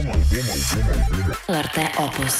LRT Opus.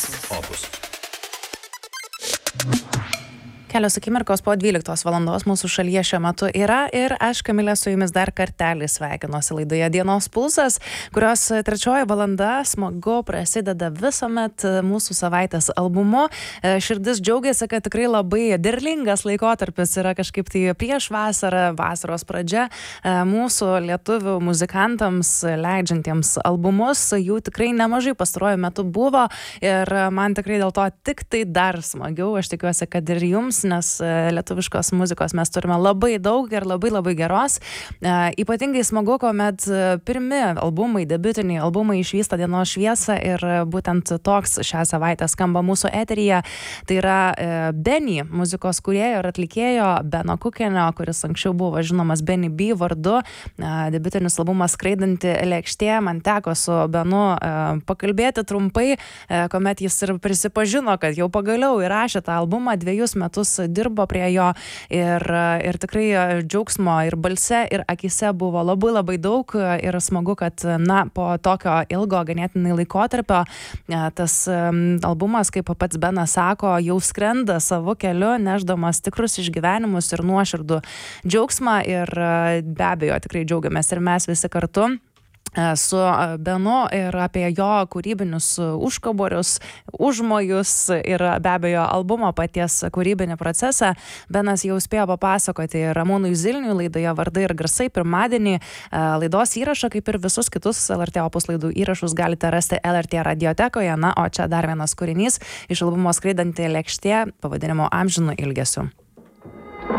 Kelios akimirkos po 12 valandos mūsų šalyje šiuo metu yra ir aš, Kamilė, su jumis dar kartelį sveikinuosi laidoje Dienos pulsas, kurios trečioji valanda smagu prasideda visuomet mūsų savaitės albumu. Širdis džiaugiasi, kad tikrai labai derlingas laikotarpis yra kažkaip tai prieš vasarą, vasaros pradžia mūsų lietuvių muzikantams leidžiantiems albumus. Jų tikrai nemažai pastaruoju metu buvo ir man tikrai dėl to tik tai dar smagiau. Aš tikiuosi, kad ir jums, nes lietuviškos muzikos mes turime labai daug ir labai geros. Ypatingai smagu, kuomet pirmi albumai, debiutiniai albumai išvysta dienos šviesą ir būtent toks šią savaitę skamba mūsų eteryje. Tai yra Benny, muzikos kūrėjo ir atlikėjo Beno Kukenio, kuris anksčiau buvo žinomas Benny B vardu. Debiutinis albumas Skraidanti lėkštė. Man teko su Benu pakalbėti trumpai, kuomet jis ir prisipažino, kad jau pagaliau įrašė tą albumą, 2 metus dirbo prie jo ir tikrai džiaugsmo ir balse, ir akise buvo labai daug ir smagu, kad po tokio ilgo ganėtinai laikotarpio tas albumas, kaip pats Benas sako, jau skrenda savo keliu, nešdamas tikrus išgyvenimus ir nuoširdų džiaugsmą ir be abejo tikrai džiaugiamės ir mes visi kartu su Benu ir apie jo kūrybinius užkaborius, užmojus ir be abejo albumo paties kūrybinį procesą. Benas jau spėjo papasakoti Ramūnui Zilniui laidoje Vardai ir garsai pirmadienį. Laidos įrašą, kaip ir visus kitus LRT Opus laidų įrašus, galite rasti LRT radiotekoje. Na, o čia dar vienas kūrinys iš albumo Skraidanti lėkštė pavadinimu Amžinu ilgesiu.